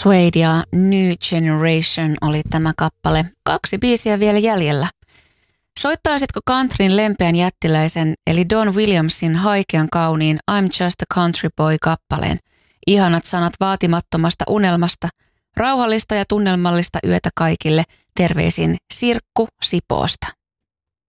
Suede ja New Generation oli tämä kappale. 2 biisiä vielä jäljellä. Soittaisitko countryn lempeän jättiläisen eli Don Williamsin haikean kauniin I'm Just a Country Boy -kappaleen? Ihanat sanat vaatimattomasta unelmasta, rauhallista ja tunnelmallista yötä kaikille. Terveisin Sirkku Sipoosta.